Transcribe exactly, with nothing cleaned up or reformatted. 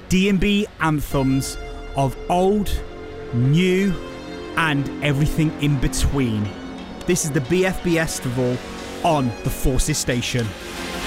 D and B anthems of old, new, and everything in between. This is the B F B Festival on the Forces Station.